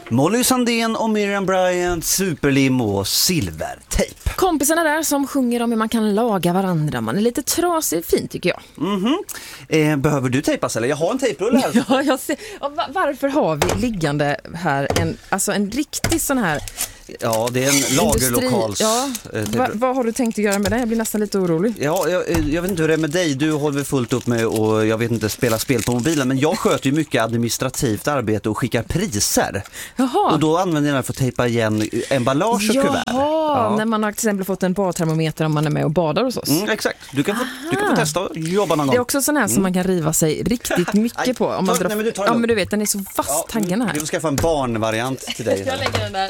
Molly Sandén och Miriam Bryant, superlim och silvertejp. Kompisarna där som sjunger om hur man kan laga varandra. Man är lite trasig, fint tycker jag. Behöver du tejpas eller? Jag har en tejprulle här. Ja, jag ser. Varför har vi liggande här en riktig sån här... Ja, det är en lagerlokals... Ja. Vad har du tänkt att göra med den? Jag blir nästan lite orolig. Ja, jag vet inte hur det är med dig. Du håller väl fullt upp med och jag vet inte, spela spel på mobilen. Men jag sköter ju mycket administrativt arbete och skickar priser. Jaha. Och då använder jag den för att tejpa igen emballage och kuvert. Ja, när man har till exempel fått en badtermometer om man är med och badar hos oss. Exakt, du kan få testa och jobba någon gång. Det är också sån här som man kan riva sig riktigt mycket på. Om man men du vet, den är så fast taggarna här. Vi får skaffa en barnvariant till dig. Jag lägger den där.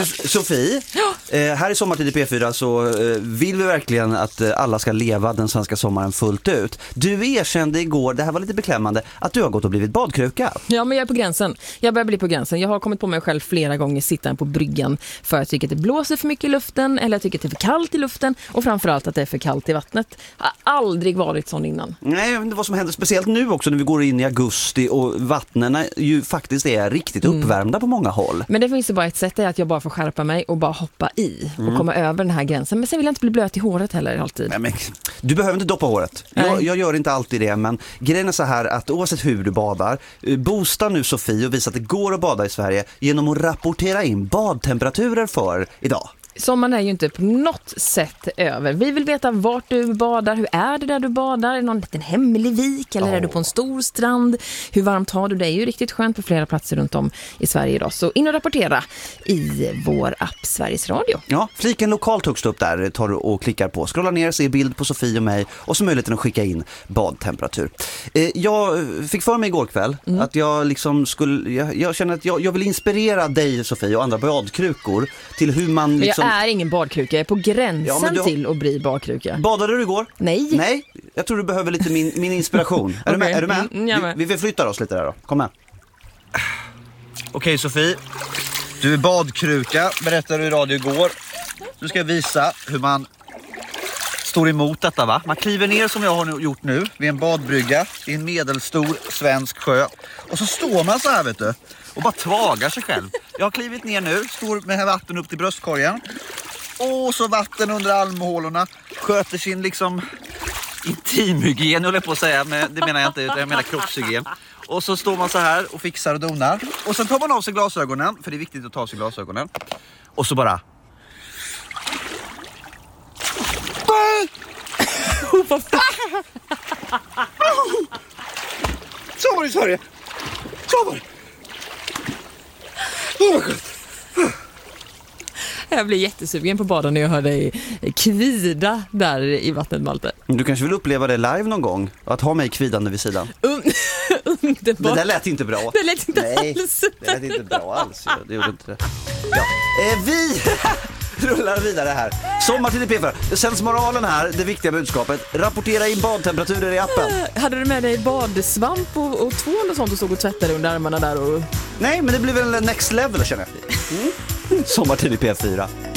Sofie, här i Sommartid i P4 så vill vi verkligen att alla ska leva den svenska sommaren fullt ut. Du erkände igår, det här var lite beklämmande, att du har gått och blivit badkruka. Ja, men jag är på gränsen. Jag börjar bli på gränsen. Jag har kommit på mig själv flera gånger sitta på bryggan för att jag tycker att det blåser för mycket i luften eller jag tycker att det är för kallt i luften och framförallt att det är för kallt i vattnet. Jag har aldrig varit sån innan. Nej, jag vet inte vad som händer, speciellt nu också när vi går in i augusti och vattnen ju faktiskt är riktigt uppvärmda på många håll. Men det finns ju bara ett sätt, är att jag bara får skärpa mig och bara hoppa i och komma över den här gränsen. Men sen vill jag inte bli blöt i håret heller alltid. Nej, men, du behöver inte doppa håret. Jag gör inte alltid det, men grejen är så här att oavsett hur du badar, boosta nu Sofie och visa att det går att bada i Sverige genom att rapportera in badtemperaturer för idag. Sommaren är ju inte på något sätt över. Vi vill veta vart du badar, hur är det där du badar? Är det någon liten hemlig vik eller är du på en stor strand? Hur varmt har du? Det är ju riktigt skönt på flera platser runt om i Sverige idag. Så in och rapportera i vår app Sveriges Radio. Ja, fliken lokalt högst upp där tar du och klickar på. Scrolla ner, se bild på Sofie och mig och så möjligheten att skicka in badtemperatur. Jag fick för mig igår kväll att jag liksom jag känner att jag vill inspirera dig Sofie och andra badkrukor till hur man liksom... Jag är ingen badkruka, jag är på gränsen till att bli badkruka. Badade du igår? Nej. Jag tror du behöver lite min inspiration. Är du med? Vi flyttar oss lite där då. Kom med. Okej Sofie, du är badkruka, berättade du i radio igår. Nu ska jag visa hur man står emot detta, va? Man kliver ner som jag har gjort nu vid en badbrygga i en medelstor svensk sjö. Och så står man så här, vet du, och bara tvagar sig själv. Jag har klivit ner nu, står med vatten upp till bröstkorgen. Och så vatten under armhålorna. Sköter sin liksom intimhygien, håller jag på att säga. Men det menar jag inte, jag menar kroppshygien. Och så står man så här och fixar och donar. Och sen tar man av sig glasögonen, för det är viktigt att ta av sig glasögonen. Och så bara... Så var det, Sverige. Så var det. Jag blir jättesugen på baden när jag hör dig kvida där i vattnet, Malte. Du kanske vill uppleva det live någon gång? Att ha mig kvidande vid sidan. Det där lät inte bra. Det lät inte alls. Det lät inte bra alls. Det gjorde inte det. Ja. Vi rullar vidare här. Sommartid i P4. Sensmoralen här, det viktiga budskapet. Rapportera in badtemperaturer i appen. Hade du med dig badsvamp och tvål och sånt och stod och tvättade under armarna där? Och... Nej, men det blir väl next level, känner jag. Sommartid i P4.